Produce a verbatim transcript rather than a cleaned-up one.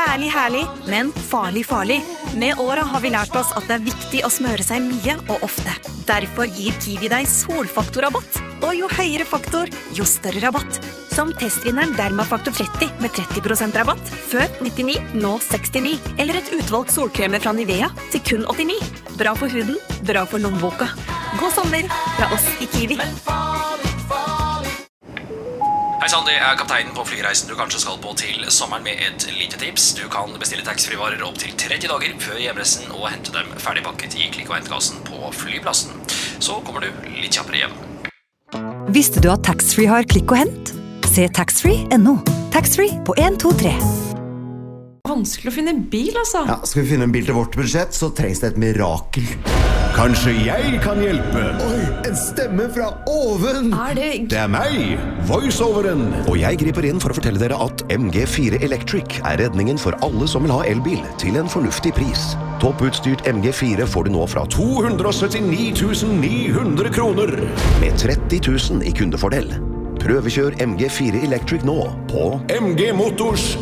Herlig, herlig, men farlig, farlig. Med året har vi lært oss at det er viktig å smøre seg mye og ofte. Derfor gir Kiwi deg solfaktorrabatt. Og jo høyere faktor, jo større rabatt. Som testvinneren Dermafaktor tretti med tretti prosent rabatt. Før nittini, nå sekstini. Eller et utvalgt solkremer fra Nivea til kun åttini. Bra for huden, bra for lommeboka. God sommer fra oss i Kiwi. Hei sann, det er kapteinen på flyreisen du kanskje skal på til sommeren med et lite tips. Du kan bestille taxfree-varer opp til tretti dager før hjemreisen og hente dem ferdigpakket i klikk- og hentkassen på flyplassen. Så kommer du litt kjappere hjem. Visste du at taxfree har klikk og hent? Se taxfree punktum no. Taxfree på en to tre. Vanskelig å finne en bil, altså. Ja, skal vi finne en bil til vårt budsjett, så trengs det et mirakel. Kanskje jeg kan hjelpe? Oi, en stemme fra oven! Er det... Det er meg, voiceoveren. Og jeg griper inn for å fortelle dere at M G fire Electric er redningen for alle som vil ha elbil til en fornuftig pris. Topputstyrt M G fire får du nå fra to hundre syttini tusen ni hundre kroner, med tretti tusen i kundefordel. Prøvekjør M G fire Electric nå på M G Motors